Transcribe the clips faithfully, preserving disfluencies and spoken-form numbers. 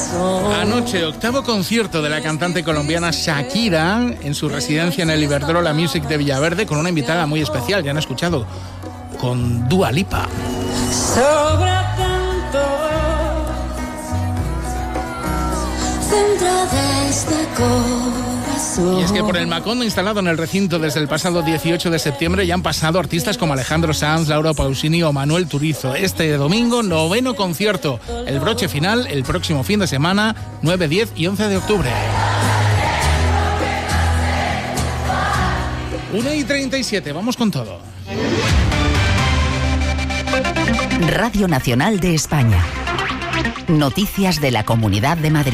Anoche, octavo concierto de la cantante colombiana Shakira en su residencia en el Iberdrola Music de Villaverde, con una invitada muy especial, ya han escuchado, con Dua Lipa. Sobra tanto dentro de este corazón. Y es que por el Macondo instalado en el recinto desde el pasado dieciocho de septiembre ya han pasado artistas como Alejandro Sanz, Laura Pausini o Manuel Turizo. Este domingo, noveno concierto. El broche final el próximo fin de semana, nueve, diez y once de octubre. una y treinta y siete, vamos con todo. Radio Nacional de España. Noticias de la Comunidad de Madrid.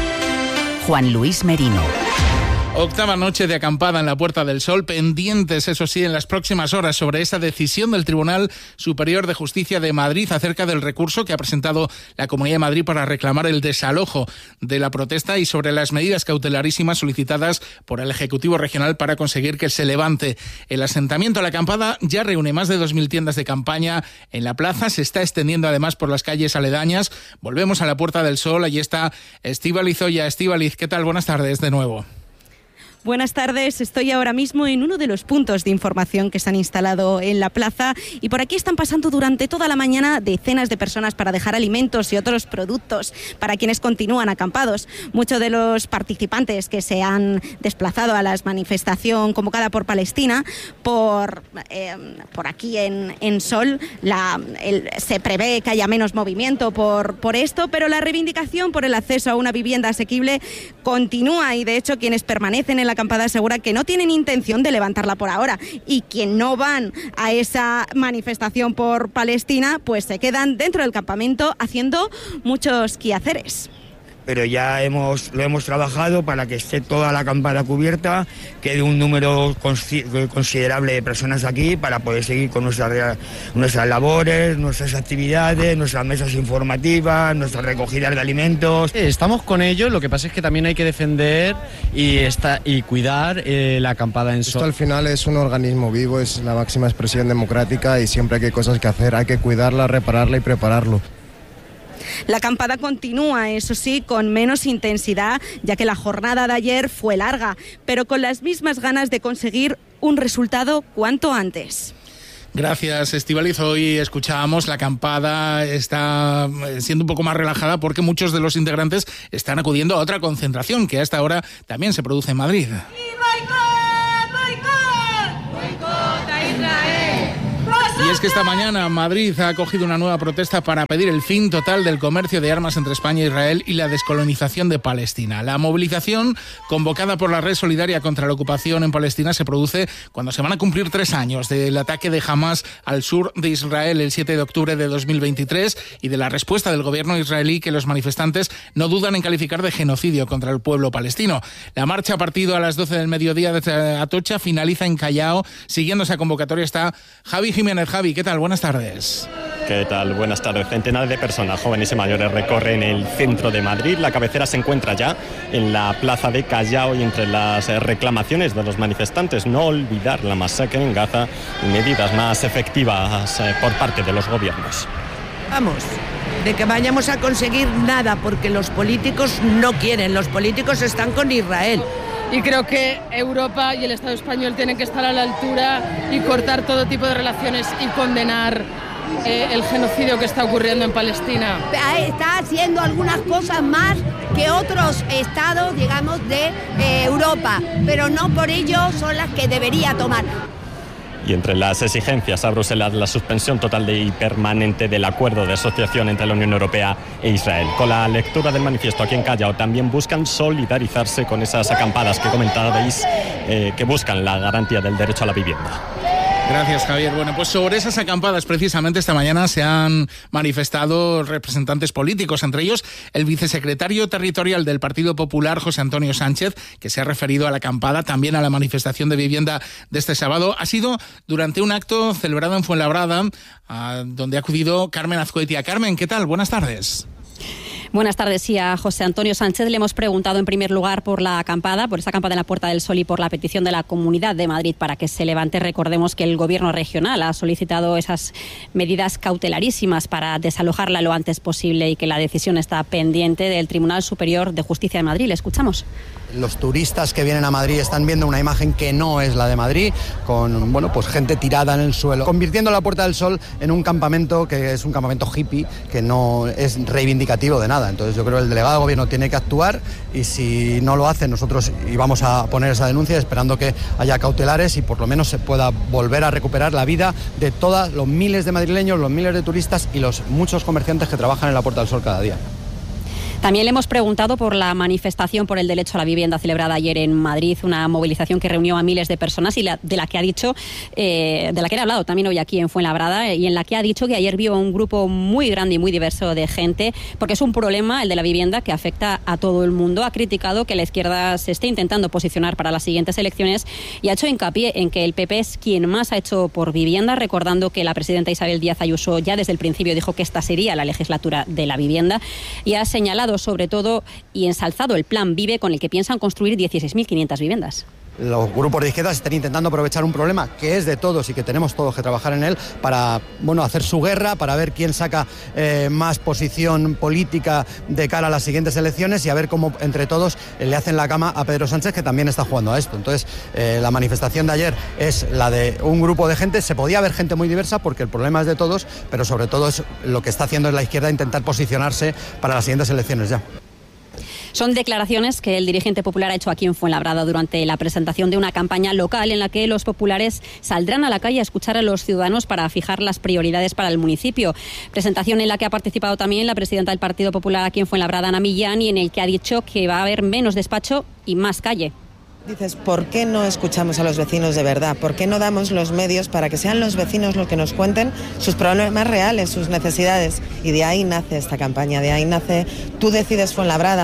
Juan Luis Merino. Octava noche de acampada en la Puerta del Sol, pendientes, eso sí, en las próximas horas sobre esa decisión del Tribunal Superior de Justicia de Madrid acerca del recurso que ha presentado la Comunidad de Madrid para reclamar el desalojo de la protesta y sobre las medidas cautelarísimas solicitadas por el Ejecutivo Regional para conseguir que se levante el asentamiento. La acampada ya reúne más de dos mil tiendas de campaña en la plaza, se está extendiendo además por las calles aledañas. Volvemos a la Puerta del Sol, allí está Estíbaliz Oya. Estíbaliz, ¿qué tal? Buenas tardes de nuevo. Buenas tardes, estoy ahora mismo en uno de los puntos de información que se han instalado en la plaza y por aquí están pasando durante toda la mañana decenas de personas para dejar alimentos y otros productos para quienes continúan acampados. Muchos de los participantes que se han desplazado a la manifestación convocada por Palestina, por, eh, por aquí en, en Sol, la, el, se prevé que haya menos movimiento por, por esto, pero la reivindicación por el acceso a una vivienda asequible continúa y de hecho quienes permanecen en la acampada asegura que no tienen intención de levantarla por ahora y quien no van a esa manifestación por Palestina pues se quedan dentro del campamento haciendo muchos quehaceres. Pero ya hemos lo hemos trabajado para que esté toda la acampada cubierta, quede un número considerable de personas aquí para poder seguir con nuestras, nuestras labores, nuestras actividades, nuestras mesas informativas, nuestras recogidas de alimentos. Estamos con ellos, lo que pasa es que también hay que defender y, esta, y cuidar eh, la acampada en Sol. Esto al final es un organismo vivo, es la máxima expresión democrática y siempre hay cosas que hacer, hay que cuidarla, repararla y prepararlo. La acampada continúa, eso sí, con menos intensidad, ya que la jornada de ayer fue larga, pero con las mismas ganas de conseguir un resultado cuanto antes. Gracias, Estíbaliz. Hoy escuchábamos, la acampada está siendo un poco más relajada porque muchos de los integrantes están acudiendo a otra concentración que a esta hora también se produce en Madrid. Y es que esta mañana Madrid ha acogido una nueva protesta para pedir el fin total del comercio de armas entre España e Israel y la descolonización de Palestina. La movilización convocada por la Red Solidaria contra la ocupación en Palestina se produce cuando se van a cumplir tres años del ataque de Hamas al sur de Israel el siete de octubre de dos mil veintitrés y de la respuesta del gobierno israelí que los manifestantes no dudan en calificar de genocidio contra el pueblo palestino. La marcha partido a las doce del mediodía desde Atocha finaliza en Callao. Siguiendo esa convocatoria está Javi Jiménez. Javi, ¿qué tal? Buenas tardes. ¿Qué tal? Buenas tardes. Centenares de personas, jóvenes y mayores, recorren el centro de Madrid. La cabecera se encuentra ya en la plaza de Callao y entre las reclamaciones de los manifestantes, no olvidar la masacre en Gaza y medidas más efectivas por parte de los gobiernos. Vamos, de que vayamos a conseguir nada, porque los políticos no quieren, los políticos están con Israel. Y creo que Europa y el Estado español tienen que estar a la altura y cortar todo tipo de relaciones y condenar eh, el genocidio que está ocurriendo en Palestina. Está haciendo algunas cosas más que otros estados, digamos, de eh, Europa, pero no por ello son las que debería tomar. Y entre las exigencias a Bruselas, la suspensión total y permanente del acuerdo de asociación entre la Unión Europea e Israel. Con la lectura del manifiesto aquí en Callao también buscan solidarizarse con esas acampadas que comentabais, eh, que buscan la garantía del derecho a la vivienda. Gracias, Javier. Bueno, pues sobre esas acampadas precisamente esta mañana se han manifestado representantes políticos, entre ellos el vicesecretario territorial del Partido Popular, José Antonio Sánchez, que se ha referido a la acampada, también a la manifestación de vivienda de este sábado. Ha sido durante un acto celebrado en Fuenlabrada, donde ha acudido Carmen Azcoitia. Carmen, ¿qué tal? Buenas tardes. Buenas tardes. Sí, a José Antonio Sánchez le hemos preguntado en primer lugar por la acampada, por esa acampada en la Puerta del Sol y por la petición de la Comunidad de Madrid para que se levante. Recordemos que el Gobierno regional ha solicitado esas medidas cautelarísimas para desalojarla lo antes posible y que la decisión está pendiente del Tribunal Superior de Justicia de Madrid. Le escuchamos. Los turistas que vienen a Madrid están viendo una imagen que no es la de Madrid, con bueno, pues gente tirada en el suelo, convirtiendo la Puerta del Sol en un campamento que es un campamento hippie, que no es reivindicativo de nada. Entonces yo creo que el delegado de gobierno tiene que actuar y si no lo hace nosotros íbamos a poner esa denuncia esperando que haya cautelares y por lo menos se pueda volver a recuperar la vida de todos los miles de madrileños, los miles de turistas y los muchos comerciantes que trabajan en la Puerta del Sol cada día. También le hemos preguntado por la manifestación por el derecho a la vivienda celebrada ayer en Madrid, una movilización que reunió a miles de personas y la, de la que ha dicho, eh, de la que ha hablado también hoy aquí en Fuenlabrada, y en la que ha dicho que ayer vio un grupo muy grande y muy diverso de gente, porque es un problema, el de la vivienda, que afecta a todo el mundo. Ha criticado que la izquierda se esté intentando posicionar para las siguientes elecciones y ha hecho hincapié en que el P P es quien más ha hecho por vivienda, recordando que la presidenta Isabel Díaz Ayuso ya desde el principio dijo que esta sería la legislatura de la vivienda y ha señalado sobre todo y ensalzado el plan Vive, con el que piensan construir dieciséis mil quinientas viviendas. Los grupos de izquierdas están intentando aprovechar un problema que es de todos y que tenemos todos que trabajar en él para bueno, hacer su guerra, para ver quién saca eh, más posición política de cara a las siguientes elecciones y a ver cómo entre todos eh, le hacen la cama a Pedro Sánchez, que también está jugando a esto. Entonces, eh, la manifestación de ayer es la de un grupo de gente. Se podía haber gente muy diversa porque el problema es de todos, pero sobre todo es lo que está haciendo es la izquierda intentar posicionarse para las siguientes elecciones ya. Son declaraciones que el dirigente popular ha hecho aquí en Fuenlabrada durante la presentación de una campaña local en la que los populares saldrán a la calle a escuchar a los ciudadanos para fijar las prioridades para el municipio. Presentación en la que ha participado también la presidenta del Partido Popular aquí en Fuenlabrada, Ana Millán, y en el que ha dicho que va a haber menos despacho y más calle. Dices, ¿por qué no escuchamos a los vecinos de verdad? ¿Por qué no damos los medios para que sean los vecinos los que nos cuenten sus problemas reales, sus necesidades? Y de ahí nace esta campaña, de ahí nace Tú decides Fuenlabrada.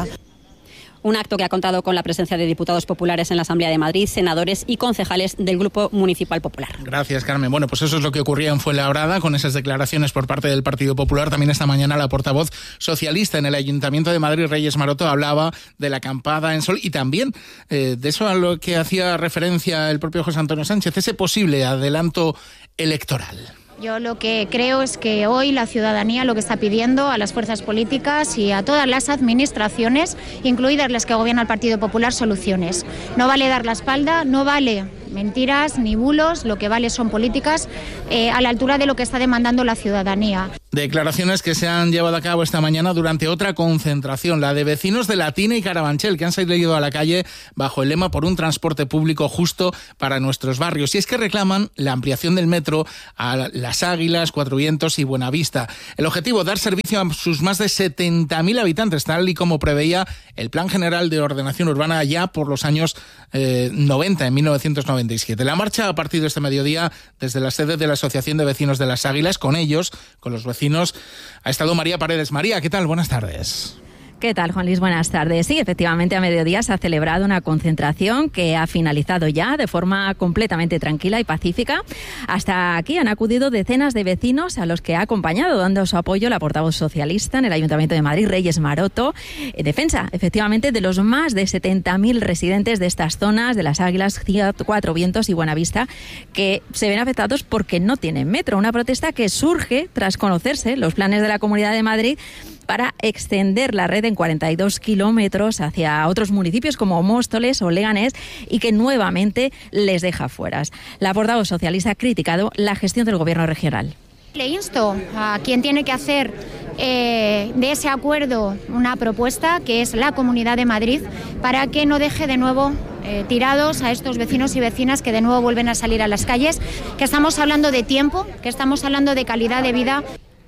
Un acto que ha contado con la presencia de diputados populares en la Asamblea de Madrid, senadores y concejales del Grupo Municipal Popular. Gracias, Carmen. Bueno, pues eso es lo que ocurría en Fuenlabrada con esas declaraciones por parte del Partido Popular. También esta mañana la portavoz socialista en el Ayuntamiento de Madrid, Reyes Maroto, hablaba de la acampada en Sol y también eh, de eso a lo que hacía referencia el propio José Antonio Sánchez, ese posible adelanto electoral. Yo lo que creo es que hoy la ciudadanía lo que está pidiendo a las fuerzas políticas y a todas las administraciones, incluidas las que gobierna el Partido Popular, soluciones. No vale dar la espalda, no vale mentiras ni bulos, lo que vale son políticas eh, a la altura de lo que está demandando la ciudadanía. Declaraciones que se han llevado a cabo esta mañana durante otra concentración, la de vecinos de Latina y Carabanchel, que han salido a la calle bajo el lema por un transporte público justo para nuestros barrios. Y es que reclaman la ampliación del metro a Las Águilas, Cuatro Vientos y Buenavista. El objetivo, dar servicio a sus más de setenta mil habitantes, tal y como preveía el Plan General de Ordenación Urbana ya por los años eh, noventa, en mil novecientos noventa y siete. La marcha ha partido este mediodía desde la sede de la Asociación de Vecinos de Las Águilas. Con ellos, con los vecinos, ha estado María Paredes. María, ¿qué tal? Buenas tardes. ¿Qué tal, Juan Luis? Buenas tardes. Sí, efectivamente, a mediodía se ha celebrado una concentración que ha finalizado ya de forma completamente tranquila y pacífica. Hasta aquí han acudido decenas de vecinos a los que ha acompañado, dando su apoyo la portavoz socialista en el Ayuntamiento de Madrid, Reyes Maroto, en defensa, efectivamente, de los más de setenta mil residentes de estas zonas, de Las Águilas, Cuatro Vientos y Buenavista, que se ven afectados porque no tienen metro. Una protesta que surge tras conocerse los planes de la Comunidad de Madrid para extender la red en cuarenta y dos kilómetros hacia otros municipios como Móstoles o Leganés y que nuevamente les deja fuera. La portavoz socialista ha criticado la gestión del gobierno regional. Le insto a quien tiene que hacer eh, de ese acuerdo una propuesta, que es la Comunidad de Madrid, para que no deje de nuevo eh, tirados a estos vecinos y vecinas que de nuevo vuelven a salir a las calles, que estamos hablando de tiempo, que estamos hablando de calidad de vida.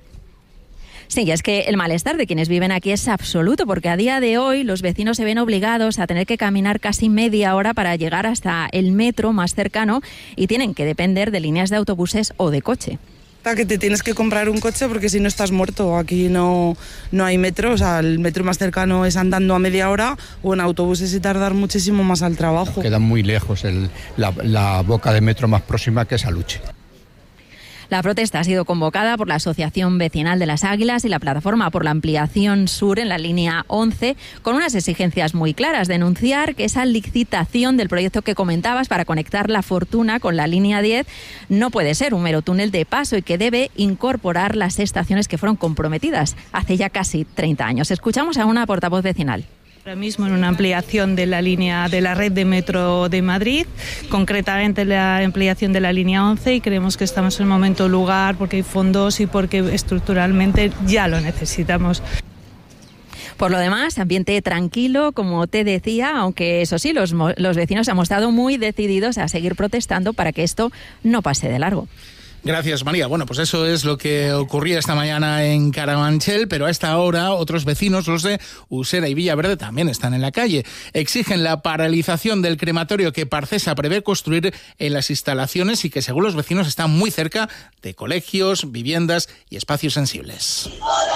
Sí, es que el malestar de quienes viven aquí es absoluto, porque a día de hoy los vecinos se ven obligados a tener que caminar casi media hora para llegar hasta el metro más cercano y tienen que depender de líneas de autobuses o de coche. Que te tienes que comprar un coche porque si no estás muerto. Aquí no, no hay metro, o sea, el metro más cercano es andando a media hora o en autobuses y tardar muchísimo más al trabajo. Queda muy lejos el, la, la boca de metro más próxima, que es Aluche. La protesta ha sido convocada por la Asociación Vecinal de las Águilas y la Plataforma por la Ampliación Sur en la línea once, con unas exigencias muy claras: denunciar que esa licitación del proyecto que comentabas para conectar La Fortuna con la línea diez no puede ser un mero túnel de paso y que debe incorporar las estaciones que fueron comprometidas hace ya casi treinta años. Escuchamos a una portavoz vecinal. Ahora mismo en una ampliación de la línea de la red de metro de Madrid, concretamente la ampliación de la línea once, y creemos que estamos en el momento lugar porque hay fondos y porque estructuralmente ya lo necesitamos. Por lo demás, ambiente tranquilo, como te decía, aunque eso sí, los, los vecinos se han mostrado muy decididos a seguir protestando para que esto no pase de largo. Gracias, María. Bueno, pues eso es lo que ocurría esta mañana en Carabanchel, pero a esta hora otros vecinos, los de Usera y Villaverde, también están en la calle. Exigen la paralización del crematorio que Parcesa prevé construir en las instalaciones y que, según los vecinos, está muy cerca de colegios, viviendas y espacios sensibles.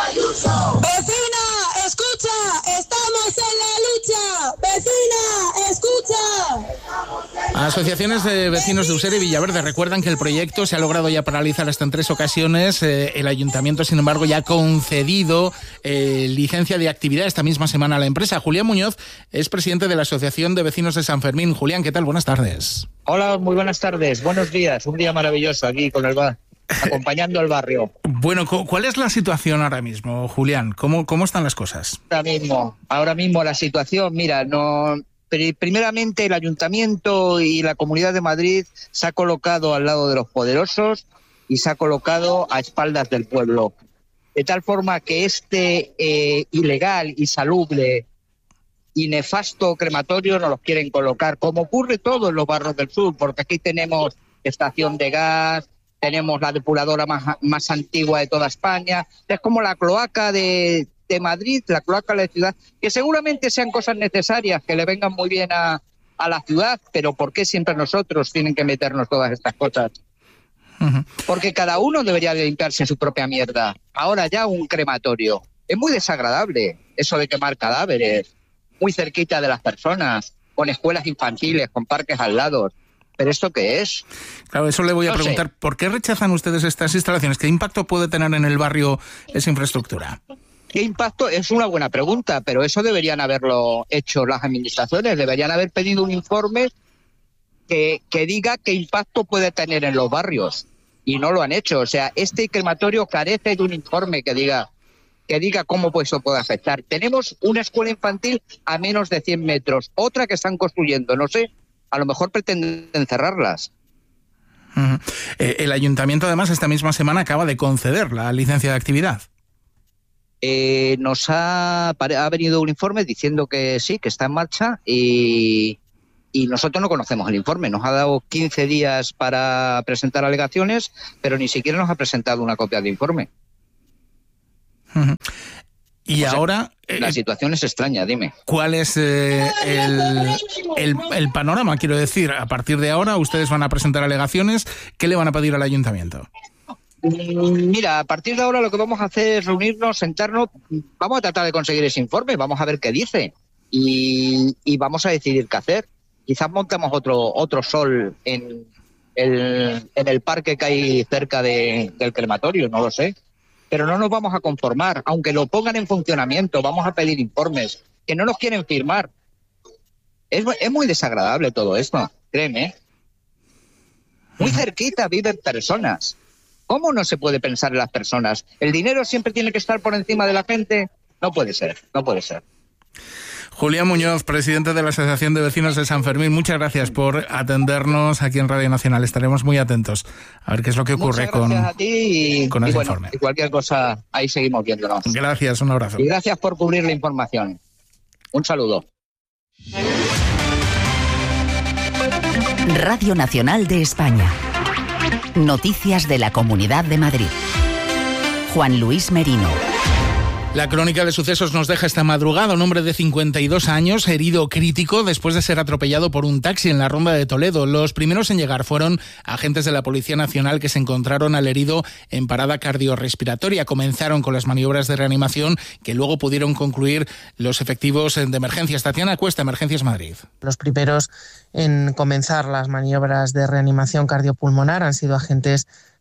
¡Vecina, escucha! ¡Estamos en la lucha! ¡Vecina, escucha! Asociaciones de vecinos de Usera y Villaverde recuerdan que el proyecto se ha logrado ya paralizar hasta en tres ocasiones. Eh, el ayuntamiento, sin embargo, ya ha concedido eh, licencia de actividad esta misma semana a la empresa. Julián Muñoz es presidente de la Asociación de Vecinos de San Fermín. Julián, ¿qué tal? Buenas tardes. Hola, muy buenas tardes. Buenos días. Un día maravilloso aquí con el bar, acompañando al barrio. Bueno, ¿cuál es la situación ahora mismo, Julián? ¿Cómo, cómo están las cosas? Ahora mismo, ahora mismo la situación, mira, no... Primeramente, el Ayuntamiento y la Comunidad de Madrid se ha colocado al lado de los poderosos y se ha colocado a espaldas del pueblo. De tal forma que este eh, ilegal, insalubre y nefasto crematorio nos los quieren colocar, como ocurre todo en los barrios del sur, porque aquí tenemos estación de gas, tenemos la depuradora más, más antigua de toda España, es como la cloaca de... de Madrid, la cloaca de la ciudad, que seguramente sean cosas necesarias, que le vengan muy bien a, a la ciudad, pero ¿por qué siempre nosotros tienen que meternos todas estas cosas? Uh-huh. Porque cada uno debería de limpiarse su propia mierda. Ahora ya un crematorio. Es muy desagradable eso de quemar cadáveres, muy cerquita de las personas, con escuelas infantiles, con parques al lado. ¿Pero esto qué es? Claro, eso le voy a no preguntar. sé. ¿Por qué rechazan ustedes estas instalaciones? ¿Qué impacto puede tener en el barrio esa infraestructura? ¿Qué impacto? Es una buena pregunta, pero eso deberían haberlo hecho las administraciones. Deberían haber pedido un informe que, que diga qué impacto puede tener en los barrios. Y no lo han hecho. O sea, este crematorio carece de un informe que diga que diga cómo pues, eso puede afectar. Tenemos una escuela infantil a menos de cien metros, otra que están construyendo, no sé, a lo mejor pretenden cerrarlas. Uh-huh. Eh, el ayuntamiento, además, esta misma semana acaba de conceder la licencia de actividad. Eh, nos ha, ha venido un informe diciendo que sí, que está en marcha y, y nosotros no conocemos el informe. Nos ha dado quince días para presentar alegaciones, pero ni siquiera nos ha presentado una copia del informe. Uh-huh. Y o sea, ahora... La situación es extraña, dime. ¿Cuál es eh, el, el, el panorama? Quiero decir, a partir de ahora ustedes van a presentar alegaciones. ¿Qué le van a pedir al ayuntamiento? Mira, a partir de ahora lo que vamos a hacer es reunirnos, sentarnos, vamos a tratar de conseguir ese informe, vamos a ver qué dice y, y vamos a decidir qué hacer. Quizás montemos otro otro sol en el, en el parque que hay cerca de, del crematorio, no lo sé. Pero no nos vamos a conformar, aunque lo pongan en funcionamiento, vamos a pedir informes, que no nos quieren firmar. Es, es muy desagradable todo esto, créeme. Muy cerquita viven personas. ¿Cómo no se puede pensar en las personas? ¿El dinero siempre tiene que estar por encima de la gente? No puede ser, no puede ser. Julián Muñoz, presidente de la Asociación de Vecinos de San Fermín, muchas gracias por atendernos aquí en Radio Nacional. Estaremos muy atentos a ver qué es lo que ocurre con, a ti y, con ese y bueno, informe. Y cualquier cosa, ahí seguimos viéndonos. Gracias, un abrazo. Y gracias por cubrir la información. Un saludo. Radio Nacional de España. Noticias de la Comunidad de Madrid. Juan Luis Merino. La crónica de sucesos nos deja esta madrugada un hombre de cincuenta y dos años herido crítico después de ser atropellado por un taxi en la Ronda de Toledo. Los primeros en llegar fueron agentes de la Policía Nacional que se encontraron al herido en parada cardiorrespiratoria. Comenzaron con las maniobras de reanimación que luego pudieron concluir los efectivos de emergencias. Tatiana Cuesta, Emergencias Madrid. Los primeros en comenzar las maniobras de reanimación cardiopulmonar han sido agentes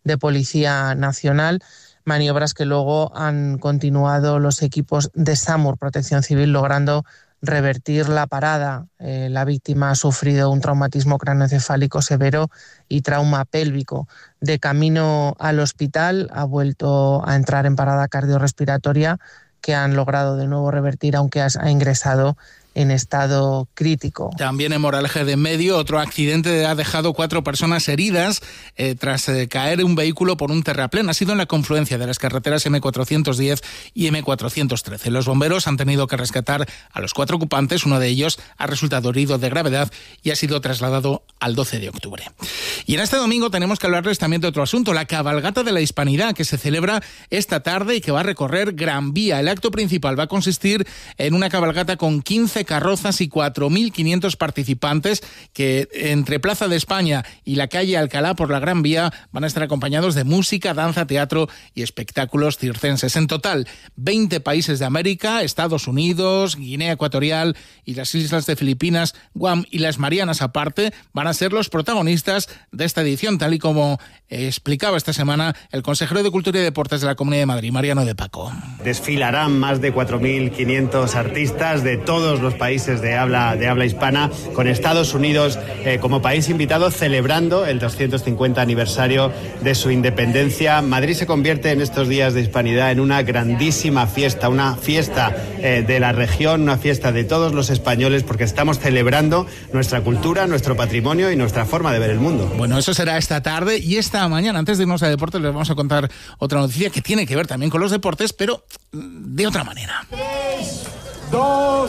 de Policía Nacional, maniobras que luego han continuado los equipos de SAMUR, Protección Civil, logrando revertir la parada. Eh, la víctima ha sufrido un traumatismo craneoencefálico severo y trauma pélvico. De camino al hospital ha vuelto a entrar en parada cardiorrespiratoria, que han logrado de nuevo revertir, aunque ha ingresado en estado crítico. También en Moraleja de Medio, otro accidente ha dejado cuatro personas heridas eh, tras eh, caer un vehículo por un terraplén. Ha sido en la confluencia de las carreteras eme cuatrocientos diez y eme cuatrocientos trece. Los bomberos han tenido que rescatar a los cuatro ocupantes. Uno de ellos ha resultado herido de gravedad y ha sido trasladado al doce de octubre. Y en este domingo tenemos que hablarles también de otro asunto, la cabalgata de la Hispanidad, que se celebra esta tarde y que va a recorrer Gran Vía. El acto principal va a consistir en una cabalgata con quince carrozas y cuatro mil quinientos participantes que entre Plaza de España y la calle Alcalá por la Gran Vía van a estar acompañados de música, danza, teatro y espectáculos circenses. En total, veinte países de América, Estados Unidos, Guinea Ecuatorial y las islas de Filipinas, Guam y las Marianas aparte, van a ser los protagonistas de esta edición, tal y como explicaba esta semana el consejero de Cultura y Deportes de la Comunidad de Madrid, Mariano de Paco. Desfilarán más de cuatro mil quinientos artistas de todos los países de habla, de habla hispana, con Estados Unidos eh, como país invitado, celebrando el doscientos cincuenta aniversario de su independencia. Madrid se convierte en estos días de hispanidad en una grandísima fiesta, una fiesta eh, de la región, una fiesta de todos los españoles, porque estamos celebrando nuestra cultura, nuestro patrimonio y nuestra forma de ver el mundo. Bueno, eso será esta tarde y esta mañana. Antes de irnos a deportes les vamos a contar otra noticia que tiene que ver también con los deportes, pero de otra manera. tres, dos,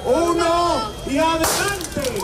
uno y adelante.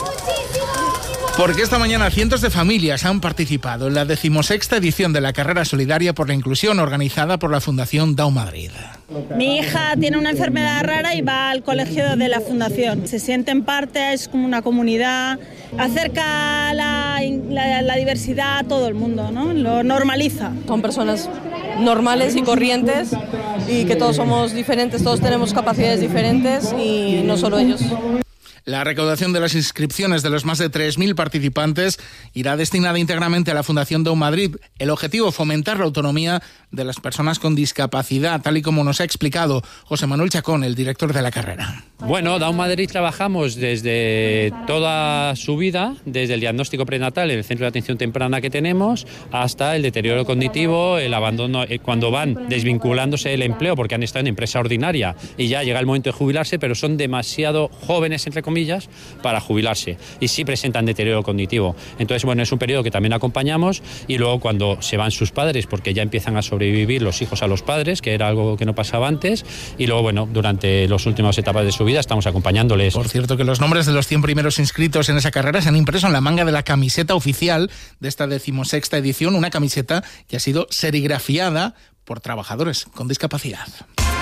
Porque esta mañana cientos de familias han participado en la decimosexta edición de la Carrera Solidaria por la Inclusión, organizada por la Fundación Down Madrid. Mi hija tiene una enfermedad rara y va al colegio de la Fundación. Se siente en parte, es como una comunidad, acerca la, la, la diversidad a todo el mundo, ¿no? Lo normaliza. Son personas normales y corrientes y que todos somos diferentes, todos tenemos capacidades diferentes y no solo ellos. La recaudación de las inscripciones de los más de tres mil participantes irá destinada íntegramente a la Fundación Down Madrid. El objetivo, fomentar la autonomía de las personas con discapacidad, tal y como nos ha explicado José Manuel Chacón, el director de la carrera. Bueno, Down Madrid trabajamos desde toda su vida, desde el diagnóstico prenatal en el centro de atención temprana que tenemos, hasta el deterioro cognitivo, el abandono, cuando van desvinculándose del empleo porque han estado en empresa ordinaria y ya llega el momento de jubilarse, pero son demasiado jóvenes, entre comillas, para jubilarse y sí presentan deterioro cognitivo. Entonces, bueno, es un periodo que también acompañamos y luego cuando se van sus padres, porque ya empiezan a sobrevivir los hijos a los padres, que era algo que no pasaba antes, y luego, bueno, durante las últimas etapas de su vida estamos acompañándoles. Por cierto, que los nombres de los cien primeros inscritos en esa carrera se han impreso en la manga de la camiseta oficial de esta decimosexta edición, una camiseta que ha sido serigrafiada por trabajadores con discapacidad.